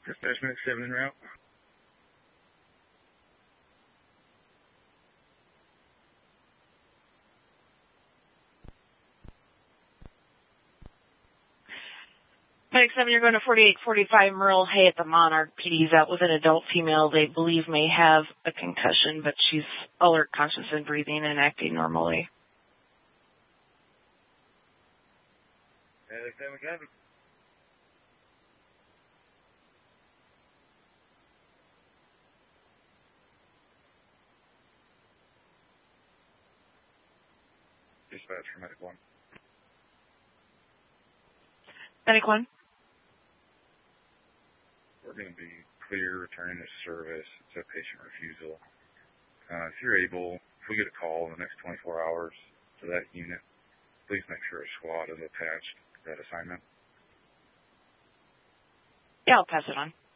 Dispatch Medic 7 en route. Medic 7, you're going to 4845 Merle Hay at the Monarch. PD's out with an adult female they believe may have a concussion, but she's alert, conscious, and breathing and acting normally. Medic 7, we got him. Dispatch for Medic 1. Medic 1. We're going to be clear returning to service. It's a patient refusal. If you're able, if we get a call in the next 24 hours to that unit, please make sure a squad is attached to that assignment. Yeah, I'll pass it on.